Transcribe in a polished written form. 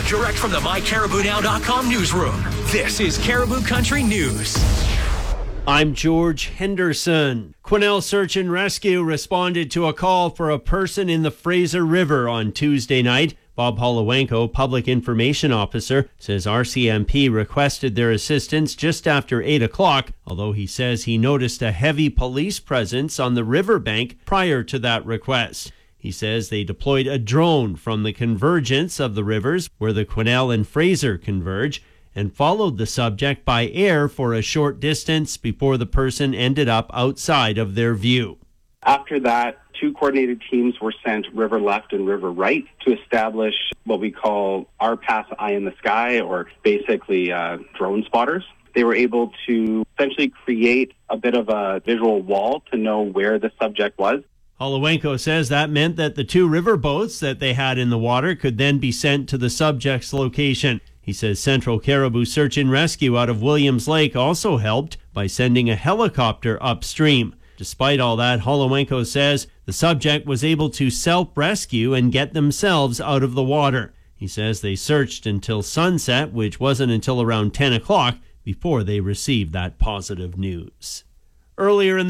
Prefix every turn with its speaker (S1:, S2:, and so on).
S1: direct from the MyCaribouNow.com newsroom. This is Caribou Country News.
S2: I'm George Henderson. Quesnel Search and Rescue responded to a call for a person in the Fraser River on Tuesday night. Bob Holowenko, Public Information Officer, says RCMP requested their assistance just after 8 o'clock, although he says he noticed a heavy police presence on the riverbank prior to that request. He says they deployed a drone from the convergence of the rivers where the Quesnel and Fraser converge and followed the subject by air for a short distance before the person ended up outside of their view.
S3: After that, 2 coordinated teams were sent river left and river right to establish what we call RPAS eye in the sky, or basically drone spotters. They were able to essentially create a bit of a visual wall to know where the subject was.
S2: Holowenko says that meant that the 2 river boats that they had in the water could then be sent to the subject's location. He says Central Caribou Search and Rescue out of Williams Lake also helped by sending a helicopter upstream. Despite all that, Holowenko says the subject was able to self-rescue and get themselves out of the water. He says they searched until sunset, which wasn't until around 10 o'clock, before they received that positive news. Earlier in